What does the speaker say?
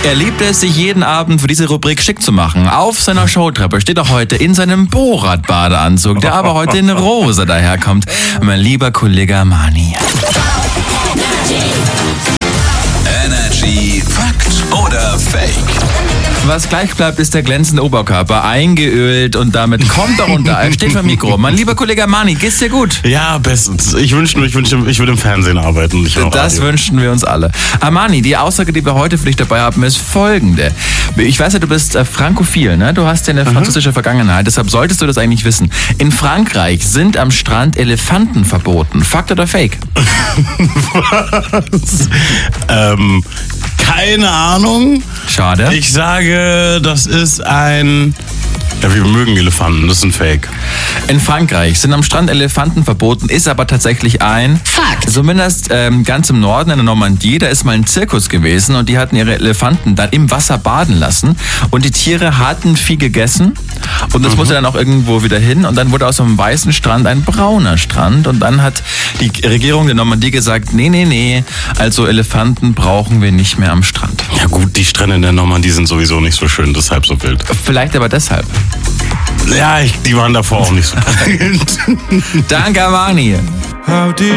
Er liebt es, sich jeden Abend für diese Rubrik schick zu machen. Auf seiner Showtreppe steht er heute in seinem Borat-Badeanzug, der aber heute in rosa daherkommt. Mein lieber Kollege Armani. Energy Fakt oder Fake? Was gleich bleibt, ist der glänzende Oberkörper, eingeölt und damit kommt er runter. Er steht beim Mikro. Mein lieber Kollege Armani, geht's dir gut? Ja, bestens. Ich würde im Fernsehen arbeiten. Nicht nur Das Radio. wünschen wir uns alle. Armani, die Aussage, die wir heute für dich dabei haben, ist folgende. Ich weiß ja, du bist frankophil, ne? Du hast ja eine französische Vergangenheit, deshalb solltest du das eigentlich wissen. In Frankreich sind am Strand Elefanten verboten. Fakt oder Fake? Was? Keine Ahnung. Schade. Ich sage, das ist ein... Ja, wir mögen Elefanten, das ist ein Fake. In Frankreich sind am Strand Elefanten verboten, ist aber tatsächlich ein Fakt. Zumindest ganz im Norden, in der Normandie, da ist mal ein Zirkus gewesen und die hatten ihre Elefanten dann im Wasser baden lassen und die Tiere hatten viel gegessen und das musste dann auch irgendwo wieder hin und dann wurde aus einem weißen Strand ein brauner Strand und dann hat die Regierung der Normandie gesagt, nee, also Elefanten brauchen wir nicht mehr am Strand. Ja gut, die Strände in der Normandie sind sowieso nicht so schön, deshalb so wild. Vielleicht aber deshalb. Ja, die waren davor auch nicht so prägend. Danke, Armani.